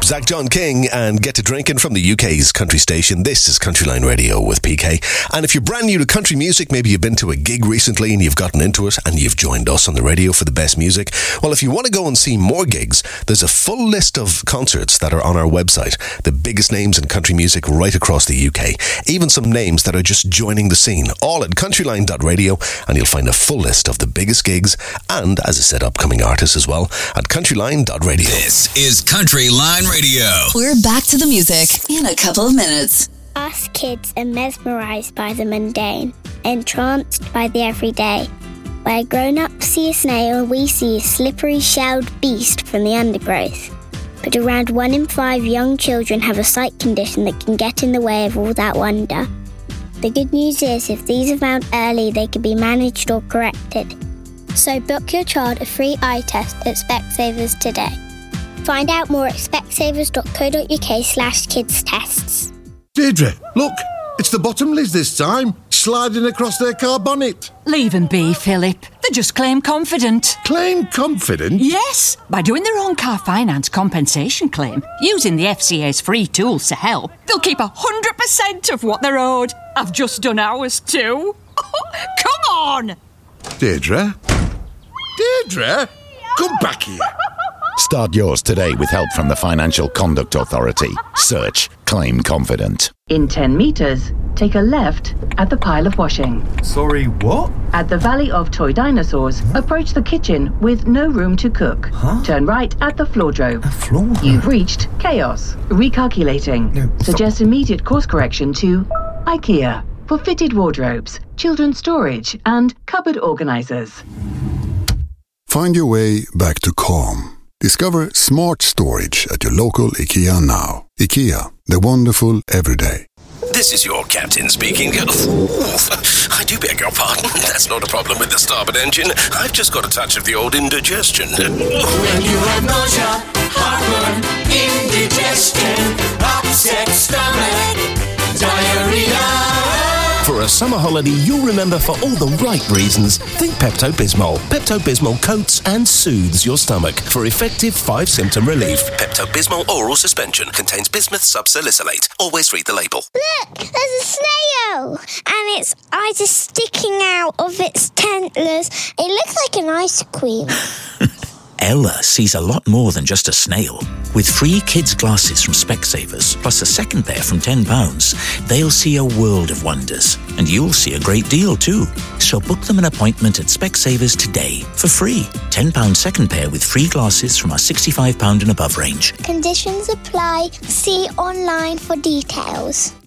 Zach John King and Get to Drinking from the UK's country station. This is Countryline Radio with PK. And if you're brand new to country music, maybe you've been to a gig recently and you've gotten into it and you've joined us on the radio for the best music. Well, if you want to go and see more gigs, there's a full list of concerts that are on our website. The biggest names in country music right across the UK. Even some names that are just joining the scene. All at countryline.radio, and you'll find a full list of the biggest gigs and, as I said, upcoming artists as well at countryline.radio. This is Countryline Radio. We're back to the music in a couple of minutes. Us kids are mesmerised by the mundane, entranced by the everyday. Where grown-ups see a snail, we see a slippery shelled beast from the undergrowth. But around 1 in 5 young children have a sight condition that can get in the way of all that wonder. The good news is, if these are found early, they can be managed or corrected. So book your child a free eye test at Specsavers today. Find out more at specsavers.co.uk/kidstests. Deirdre, look, it's the Bottomleys this time, sliding across their car bonnet. Leave them be, Philip. They just claim confident. Claim confident? Yes, by doing their own car finance compensation claim, using the FCA's free tools to help, they'll keep 100% of what they're owed. I've just done ours too. Come on! Deirdre? Deirdre? Come back here. Start yours today with help from the Financial Conduct Authority. Search Claim Confident. In 10 metres, take a left at the pile of washing. Sorry, what? At the Valley of Toy Dinosaurs, approach the kitchen with no room to cook. Turn right at the floordrome. You've reached chaos. Recalculating. Suggest immediate course correction to IKEA for fitted wardrobes, children's storage and cupboard organisers. Find your way back to calm. Discover smart storage at your local IKEA now. IKEA, the wonderful everyday. This is your captain speaking. I do beg your pardon. That's not a problem with the starboard engine. I've just got a touch of the old indigestion. When you have nausea, heartburn, indigestion, upset stomach, diarrhea. For a summer holiday you'll remember for all the right reasons, think Pepto-Bismol. Pepto-Bismol coats and soothes your stomach for effective 5-symptom relief. Pepto-Bismol oral suspension contains bismuth subsalicylate. Always read the label. Look, there's a snail, and its eyes are sticking out of its antlers. It looks like an ice cream. Ella sees a lot more than just a snail. With free kids' glasses from Specsavers, plus a second pair from £10, they'll see a world of wonders. And you'll see a great deal too. So book them an appointment at Specsavers today for free. £10 second pair with free glasses from our £65 and above range. Conditions apply. See online for details.